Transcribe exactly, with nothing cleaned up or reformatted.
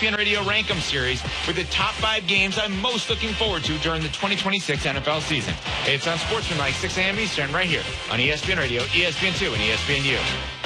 P N Radio Rankem series with the top five games I'm most looking forward to during the twenty twenty-six N F L season. It's on Sportsmanlike, six a.m. Eastern, right here on E S P N Radio, E S P N two, and E S P N U.